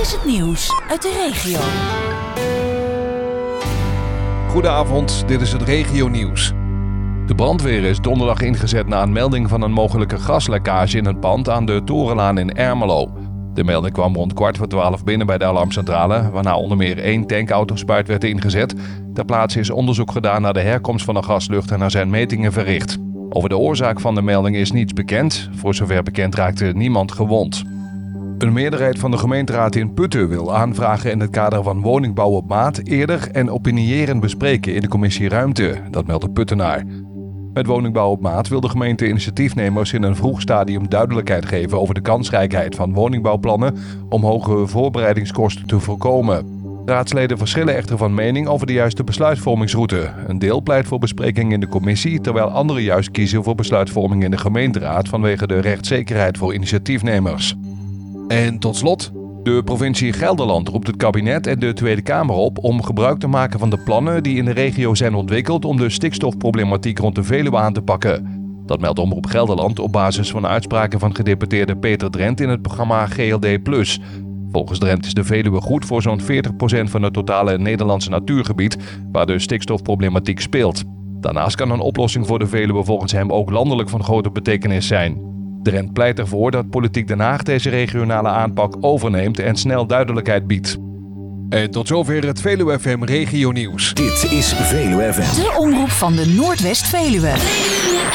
is het nieuws uit de regio. Goedenavond, dit is het regionieuws. De brandweer is donderdag ingezet na een melding van een mogelijke gaslekkage in een pand aan de Torenlaan in Ermelo. De melding kwam rond 11:15 binnen bij de alarmcentrale, waarna onder meer 1 tankauto-spuit werd ingezet. Ter plaatse is onderzoek gedaan naar de herkomst van de gaslucht en er zijn metingen verricht. Over de oorzaak van de melding is niets bekend. Voor zover bekend raakte niemand gewond. Een meerderheid van de gemeenteraad in Putten wil aanvragen in het kader van woningbouw op maat eerder en opinierend bespreken in de commissie Ruimte, dat meldt de Puttenaar. Met woningbouw op maat wil de gemeente initiatiefnemers in een vroeg stadium duidelijkheid geven over de kansrijkheid van woningbouwplannen om hoge voorbereidingskosten te voorkomen. Raadsleden verschillen echter van mening over de juiste besluitvormingsroute. Een deel pleit voor bespreking in de commissie, terwijl anderen juist kiezen voor besluitvorming in de gemeenteraad vanwege de rechtszekerheid voor initiatiefnemers. En tot slot, de provincie Gelderland roept het kabinet en de Tweede Kamer op om gebruik te maken van de plannen die in de regio zijn ontwikkeld om de stikstofproblematiek rond de Veluwe aan te pakken. Dat meldt Omroep Gelderland op basis van uitspraken van gedeputeerde Peter Drent in het programma GLD+. Volgens Drent is de Veluwe goed voor zo'n 40% van het totale Nederlandse natuurgebied waar de stikstofproblematiek speelt. Daarnaast kan een oplossing voor de Veluwe volgens hem ook landelijk van grote betekenis zijn. Drent pleit ervoor dat Politiek Den Haag deze regionale aanpak overneemt en snel duidelijkheid biedt. En tot zover het Veluwe FM Regionieuws. Dit is Veluwe FM. De omroep van de Noordwest-Veluwe.